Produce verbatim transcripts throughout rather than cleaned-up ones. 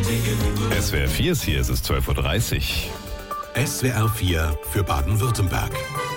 S W R vier ist hier, es ist zwölf Uhr dreißig. S W R vier für Baden-Württemberg.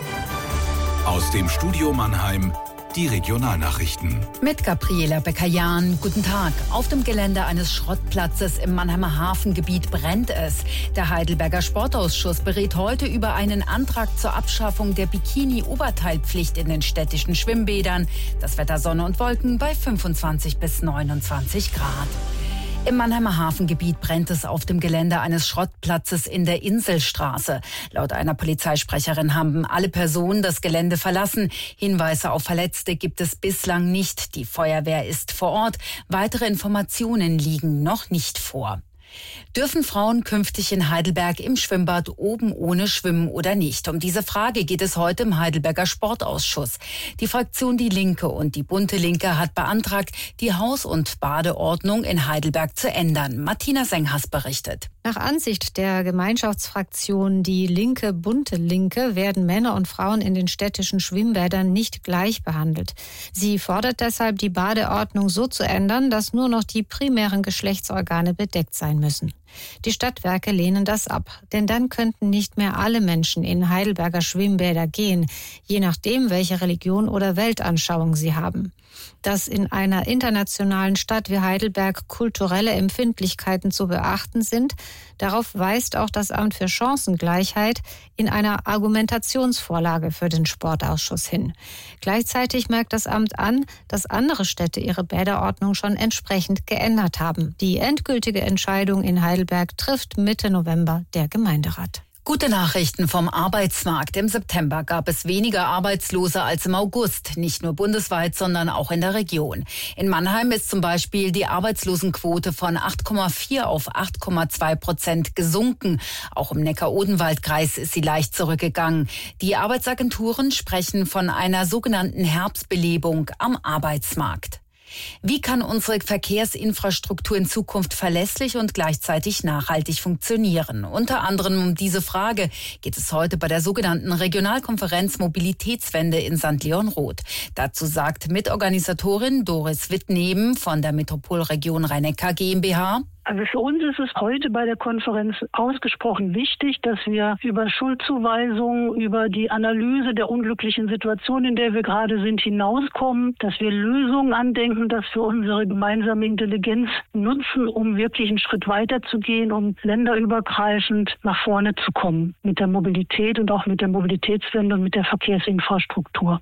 Aus dem Studio Mannheim die Regionalnachrichten. Mit Gabriela Becker-Jahn. Guten Tag. Auf dem Gelände eines Schrottplatzes im Mannheimer Hafengebiet brennt es. Der Heidelberger Sportausschuss berät heute über einen Antrag zur Abschaffung der Bikini-Oberteilpflicht in den städtischen Schwimmbädern. Das Wetter Sonne und Wolken bei fünfundzwanzig bis neunundzwanzig Grad. Im Mannheimer Hafengebiet brennt es auf dem Gelände eines Schrottplatzes in der Inselstraße. Laut einer Polizeisprecherin haben alle Personen das Gelände verlassen. Hinweise auf Verletzte gibt es bislang nicht. Die Feuerwehr ist vor Ort. Weitere Informationen liegen noch nicht vor. Dürfen Frauen künftig in Heidelberg im Schwimmbad oben ohne schwimmen oder nicht? Um diese Frage geht es heute im Heidelberger Sportausschuss. Die Fraktion Die Linke und die Bunte Linke hat beantragt, die Haus- und Badeordnung in Heidelberg zu ändern. Martina Senghas berichtet. Nach Ansicht der Gemeinschaftsfraktion Die Linke, Bunte Linke werden Männer und Frauen in den städtischen Schwimmbädern nicht gleich behandelt. Sie fordert deshalb, die Badeordnung so zu ändern, dass nur noch die primären Geschlechtsorgane bedeckt sein müssen. Die Stadtwerke lehnen das ab, denn dann könnten nicht mehr alle Menschen in Heidelberger Schwimmbäder gehen, je nachdem, welche Religion oder Weltanschauung sie haben. Dass in einer internationalen Stadt wie Heidelberg kulturelle Empfindlichkeiten zu beachten sind, darauf weist auch das Amt für Chancengleichheit in einer Argumentationsvorlage für den Sportausschuss hin. Gleichzeitig merkt das Amt an, dass andere Städte ihre Bäderordnung schon entsprechend geändert haben. Die endgültige Entscheidung in Heidelberg trifft Mitte November der Gemeinderat. Gute Nachrichten vom Arbeitsmarkt. Im September gab es weniger Arbeitslose als im August. Nicht nur bundesweit, sondern auch in der Region. In Mannheim ist zum Beispiel die Arbeitslosenquote von acht Komma vier auf acht Komma zwei Prozent gesunken. Auch im Neckar-Odenwald-Kreis ist sie leicht zurückgegangen. Die Arbeitsagenturen sprechen von einer sogenannten Herbstbelebung am Arbeitsmarkt. Wie kann unsere Verkehrsinfrastruktur in Zukunft verlässlich und gleichzeitig nachhaltig funktionieren? Unter anderem um diese Frage geht es heute bei der sogenannten Regionalkonferenz Mobilitätswende in Sankt Leon-Roth. Dazu sagt Mitorganisatorin Doris Wittneben von der Metropolregion Rhein-Neckar GmbH: Also für uns ist es heute bei der Konferenz ausgesprochen wichtig, dass wir über Schuldzuweisungen, über die Analyse der unglücklichen Situation, in der wir gerade sind, hinauskommen, dass wir Lösungen andenken, dass wir unsere gemeinsame Intelligenz nutzen, um wirklich einen Schritt weiter zu gehen, um länderübergreifend nach vorne zu kommen mit der Mobilität und auch mit der Mobilitätswende und mit der Verkehrsinfrastruktur.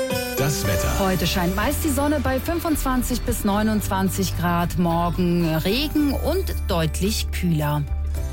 Das Wetter. Heute scheint meist die Sonne bei fünfundzwanzig bis neunundzwanzig Grad. Morgen Regen und deutlich kühler.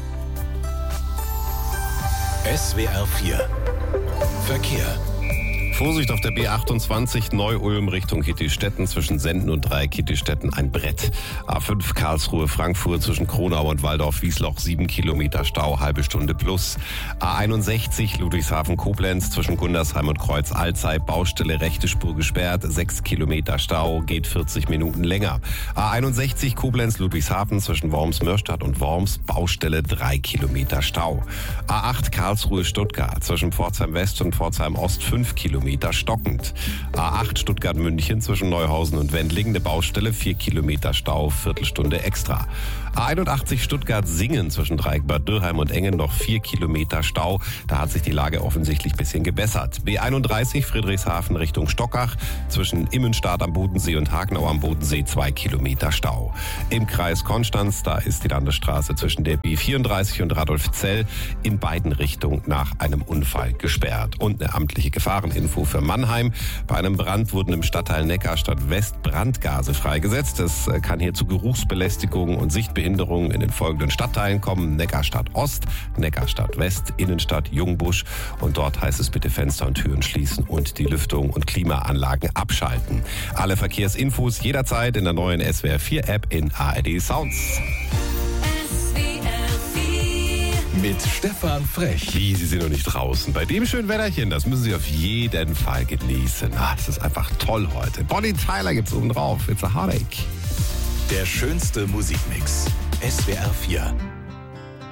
S W R vier Verkehr. Vorsicht auf der B achtundzwanzig Neu-Ulm Richtung Kittistetten, zwischen Senden und Dreieck-Kittistetten ein Brett. A fünf Karlsruhe-Frankfurt zwischen Kronau und Waldorf-Wiesloch sieben Kilometer Stau, halbe Stunde plus. A einundsechzig Ludwigshafen-Koblenz zwischen Gundersheim und Kreuz-Alzey, Baustelle rechte Spur gesperrt, sechs Kilometer Stau, geht vierzig Minuten länger. A einundsechzig Koblenz-Ludwigshafen zwischen Worms-Mörstadt und Worms, Baustelle drei Kilometer Stau. A acht Karlsruhe-Stuttgart zwischen Pforzheim-West und Pforzheim-Ost fünf Kilometer stockend. A acht Stuttgart-München zwischen Neuhausen und Wendlingen, eine Baustelle, vier Kilometer Stau, Viertelstunde extra. A einundachtzig Stuttgart-Singen zwischen Dreieck-Bad Dürrheim und Engen noch vier Kilometer Stau. Da hat sich die Lage offensichtlich ein bisschen gebessert. B einunddreißig Friedrichshafen Richtung Stockach zwischen Immenstadt am Bodensee und Hagenau am Bodensee zwei Kilometer Stau. Im Kreis Konstanz, da ist die Landesstraße zwischen der B vierunddreißig und Radolfzell in beiden Richtungen nach einem Unfall gesperrt. Und eine amtliche Gefahreninfo für Mannheim. Bei einem Brand wurden im Stadtteil Neckarstadt West Brandgase freigesetzt. Es kann hier zu Geruchsbelästigungen und Sichtbehinderungen in den folgenden Stadtteilen kommen: Neckarstadt Ost, Neckarstadt West, Innenstadt, Jungbusch. Und dort heißt es bitte Fenster und Türen schließen und die Lüftung und Klimaanlagen abschalten. Alle Verkehrsinfos jederzeit in der neuen S W R vier App in A R D Sounds. Mit Stefan Frech. Wie, Sie sind noch nicht draußen. Bei dem schönen Wetterchen, das müssen Sie auf jeden Fall genießen. Ah, das ist einfach toll heute. Bonnie Tyler gibt's oben drauf. It's a heartache. Der schönste Musikmix. S W R vier.